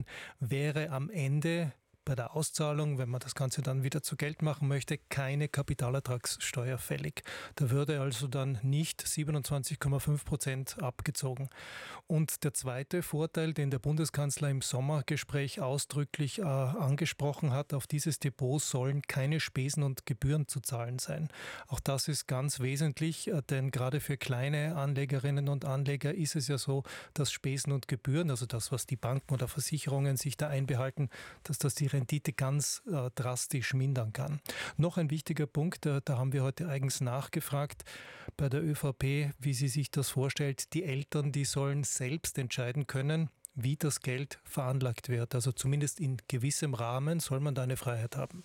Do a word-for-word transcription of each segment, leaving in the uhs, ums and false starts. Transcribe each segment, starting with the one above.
wäre am Ende bei der Auszahlung, wenn man das Ganze dann wieder zu Geld machen möchte, keine Kapitalertragssteuer fällig. Da würde also dann nicht siebenundzwanzig Komma fünf Prozent abgezogen. Und der zweite Vorteil, den der Bundeskanzler im Sommergespräch ausdrücklich äh, angesprochen hat, auf dieses Depot sollen keine Spesen und Gebühren zu zahlen sein. Auch das ist ganz wesentlich, äh, denn gerade für kleine Anlegerinnen und Anleger ist es ja so, dass Spesen und Gebühren, also das, was die Banken oder Versicherungen sich da einbehalten, dass das die Rendite ganz äh, drastisch mindern kann. Noch ein wichtiger Punkt, äh, da haben wir heute eigens nachgefragt bei der ÖVP, wie sie sich das vorstellt. Die Eltern, die sollen selbst entscheiden können, wie das Geld veranlagt wird. Also zumindest in gewissem Rahmen soll man da eine Freiheit haben.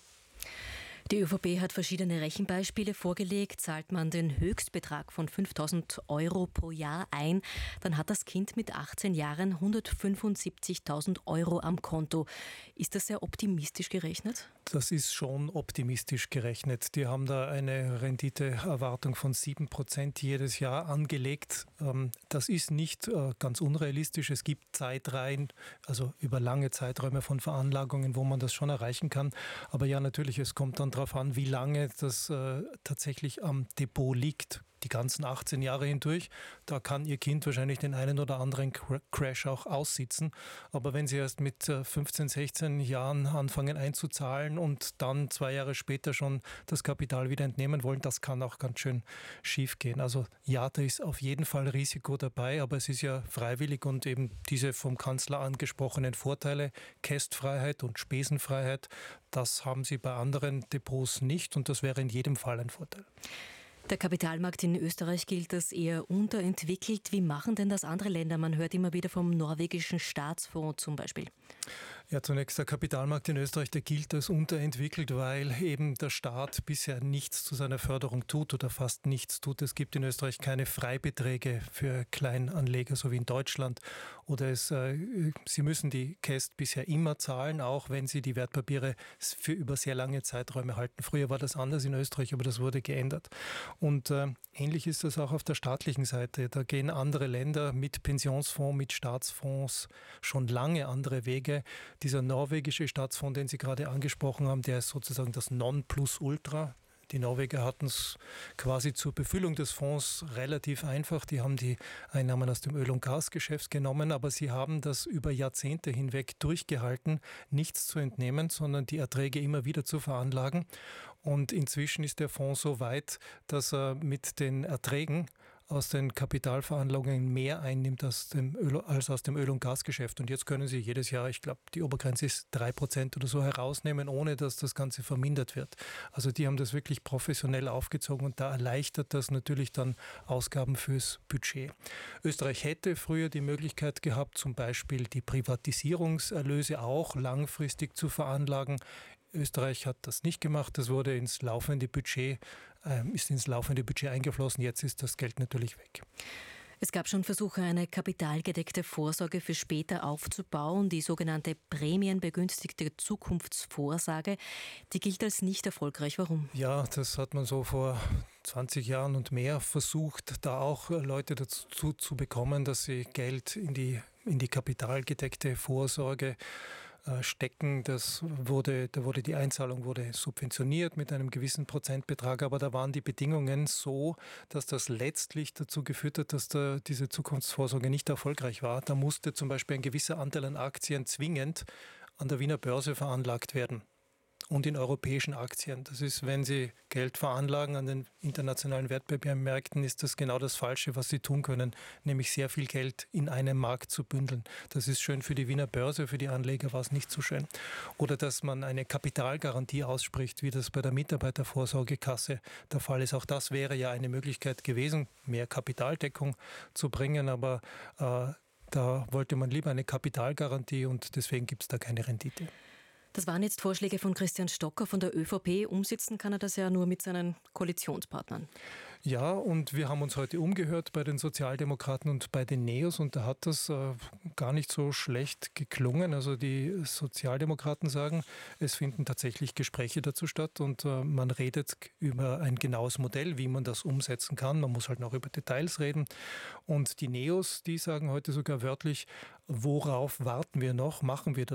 Die ÖVP hat verschiedene Rechenbeispiele vorgelegt. Zahlt man den Höchstbetrag von fünftausend Euro pro Jahr ein, dann hat das Kind mit achtzehn Jahren hundertfünfundsiebzigtausend Euro am Konto. Ist das sehr optimistisch gerechnet? Das ist schon optimistisch gerechnet. Die haben da eine Renditeerwartung von sieben Prozent jedes Jahr angelegt. Das ist nicht ganz unrealistisch. Es gibt Zeitreihen, also über lange Zeiträume von Veranlagungen, wo man das schon erreichen kann. Aber ja, natürlich, es kommt dann darauf an, wie lange das tatsächlich am Depot liegt. Die ganzen achtzehn Jahre hindurch, da kann Ihr Kind wahrscheinlich den einen oder anderen Crash auch aussitzen. Aber wenn Sie erst mit fünfzehn, sechzehn Jahren anfangen einzuzahlen und dann zwei Jahre später schon das Kapital wieder entnehmen wollen, das kann auch ganz schön schief gehen. Also ja, da ist auf jeden Fall Risiko dabei, aber es ist ja freiwillig und eben diese vom Kanzler angesprochenen Vorteile, Kästfreiheit und Spesenfreiheit, das haben Sie bei anderen Depots nicht und das wäre in jedem Fall ein Vorteil. Der Kapitalmarkt in Österreich gilt als eher unterentwickelt. Wie machen denn das andere Länder? Man hört immer wieder vom norwegischen Staatsfonds zum Beispiel. Ja, zunächst der Kapitalmarkt in Österreich, der gilt als unterentwickelt, weil eben der Staat bisher nichts zu seiner Förderung tut oder fast nichts tut. Es gibt in Österreich keine Freibeträge für Kleinanleger, so wie in Deutschland. Oder es, äh, sie müssen die Käst bisher immer zahlen, auch wenn sie die Wertpapiere für über sehr lange Zeiträume halten. Früher war das anders in Österreich, aber das wurde geändert. Und äh, ähnlich ist das auch auf der staatlichen Seite. Da gehen andere Länder mit Pensionsfonds, mit Staatsfonds schon lange andere Wege. Dieser norwegische Staatsfonds, den Sie gerade angesprochen haben, der ist sozusagen das Nonplusultra. Die Norweger hatten es quasi zur Befüllung des Fonds relativ einfach. Die haben die Einnahmen aus dem Öl- und Gasgeschäft genommen, aber sie haben das über Jahrzehnte hinweg durchgehalten, nichts zu entnehmen, sondern die Erträge immer wieder zu veranlagen. Und inzwischen ist der Fonds so weit, dass er mit den Erträgen aus den Kapitalveranlagungen mehr einnimmt als, dem Öl, als aus dem Öl- und Gasgeschäft. Und jetzt können Sie jedes Jahr, ich glaube, die Obergrenze ist drei Prozent oder so herausnehmen, ohne dass das Ganze vermindert wird. Also die haben das wirklich professionell aufgezogen und da erleichtert das natürlich dann Ausgaben fürs Budget. Österreich hätte früher die Möglichkeit gehabt, zum Beispiel die Privatisierungserlöse auch langfristig zu veranlagen. Österreich hat das nicht gemacht, das wurde ins laufende Budget, äh, ist ins laufende Budget eingeflossen, jetzt ist das Geld natürlich weg. Es gab schon Versuche, eine kapitalgedeckte Vorsorge für später aufzubauen, die sogenannte prämienbegünstigte Zukunftsvorsorge. Die gilt als nicht erfolgreich. Warum? Ja, das hat man so vor zwanzig Jahren und mehr versucht, da auch Leute dazu zu bekommen, dass sie Geld in die, in die kapitalgedeckte Vorsorge stecken. Das wurde, da wurde die Einzahlung wurde subventioniert mit einem gewissen Prozentbetrag, aber da waren die Bedingungen so, dass das letztlich dazu geführt hat, dass da diese Zukunftsvorsorge nicht erfolgreich war. Da musste zum Beispiel ein gewisser Anteil an Aktien zwingend an der Wiener Börse veranlagt werden. Und in europäischen Aktien. Das ist, wenn Sie Geld veranlagen an den internationalen Wertpapiermärkten, ist das genau das Falsche, was Sie tun können, nämlich sehr viel Geld in einem Markt zu bündeln. Das ist schön für die Wiener Börse, für die Anleger war es nicht so schön. Oder dass man eine Kapitalgarantie ausspricht, wie das bei der Mitarbeitervorsorgekasse der Fall ist. Auch das wäre ja eine Möglichkeit gewesen, mehr Kapitaldeckung zu bringen, aber äh, da wollte man lieber eine Kapitalgarantie und deswegen gibt es da keine Rendite. Das waren jetzt Vorschläge von Christian Stocker von der ÖVP. Umsetzen kann er das ja nur mit seinen Koalitionspartnern. Ja, und wir haben uns heute umgehört bei den Sozialdemokraten und bei den Neos und da hat das äh, gar nicht so schlecht geklungen. Also die Sozialdemokraten sagen, es finden tatsächlich Gespräche dazu statt und äh, man redet über ein genaues Modell, wie man das umsetzen kann. Man muss halt noch über Details reden. Und die Neos, die sagen heute sogar wörtlich, worauf warten wir noch? Machen wir das